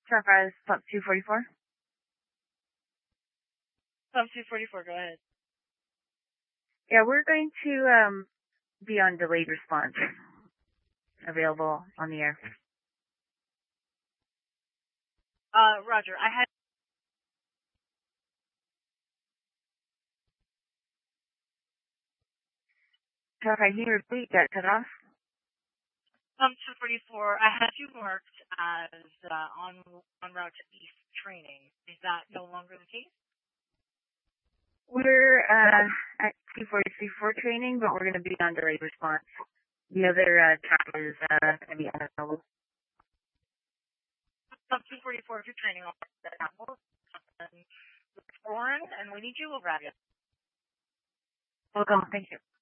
Sunrise Pump 244. Pump 244, go ahead. Yeah, we're going to be on delayed response. Available on the air. Roger. I had. Sorry, can you repeat that cut off? Pump 244, I had you marked as on route to East training. Is that no longer the case? We're at T-43 training, but we're going to be on delayed response. The other track is going to be unavailable. Pump 244, if you're training on Warren, and we need you, we'll grab you. Welcome. Thank you.